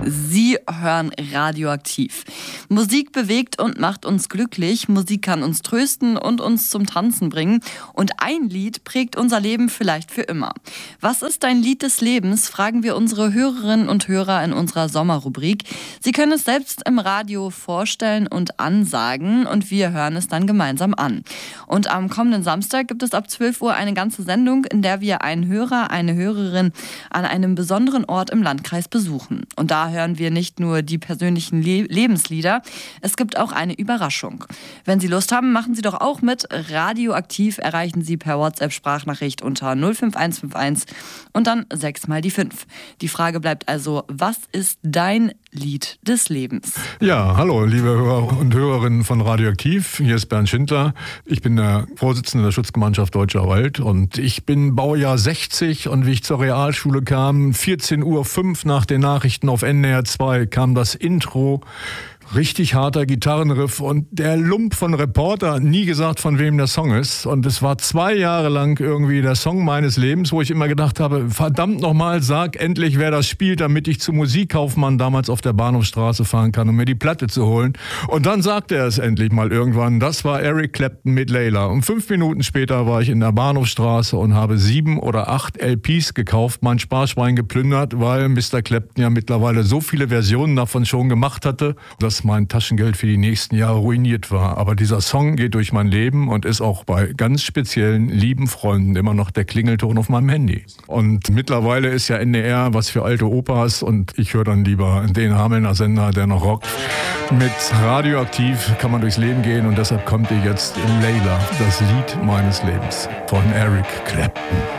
Sie hören Radioaktiv. Musik bewegt und macht uns glücklich. Musik kann uns trösten und uns zum Tanzen bringen. Und ein Lied prägt unser Leben vielleicht für immer. Was ist dein Lied des Lebens? Fragen wir unsere Hörerinnen und Hörer in unserer Sommerrubrik. Sie können es selbst im Radio vorstellen und ansagen und wir hören es dann gemeinsam an. Und am kommenden Samstag gibt es ab 12 Uhr eine ganze Sendung, in der wir einen Hörer, eine Hörerin an einem besonderen Ort im Landkreis besuchen. Und da hören wir nicht nur die persönlichen Lebenslieder, es gibt auch eine Überraschung. Wenn Sie Lust haben, machen Sie doch auch mit. Radioaktiv erreichen Sie per WhatsApp-Sprachnachricht unter 05151 und dann 6 mal die 5. Die Frage bleibt also, was ist dein Lied des Lebens? Ja, hallo, liebe Hörer und Hörerinnen von Radioaktiv. Hier ist Bernd Schindler. Ich bin der Vorsitzende der Schutzgemeinschaft Deutscher Wald und ich bin Baujahr 60 und wie ich zur Realschule kam, 14:05 Uhr nach den Nachrichten auf NDR 2 kam das Intro. Richtig harter Gitarrenriff und der Lump von Reporter, nie gesagt, von wem der Song ist. Und es war 2 Jahre lang irgendwie der Song meines Lebens, wo ich immer gedacht habe, verdammt nochmal, sag endlich, wer das spielt, damit ich zum Musikkaufmann damals auf der Bahnhofstraße fahren kann, um mir die Platte zu holen. Und dann sagte er es endlich mal irgendwann, das war Eric Clapton mit Layla. Und 5 Minuten später war ich in der Bahnhofstraße und habe 7 oder 8 LPs gekauft, mein Sparschwein geplündert, weil Mr. Clapton ja mittlerweile so viele Versionen davon schon gemacht hatte, dass mein Taschengeld für die nächsten Jahre ruiniert war. Aber dieser Song geht durch mein Leben und ist auch bei ganz speziellen, lieben Freunden immer noch der Klingelton auf meinem Handy. Und mittlerweile ist ja NDR was für alte Opas und ich höre dann lieber den Hamelner Sender, der noch rockt. Mit Radioaktiv kann man durchs Leben gehen und deshalb kommt ihr jetzt in Layla, das Lied meines Lebens von Eric Clapton.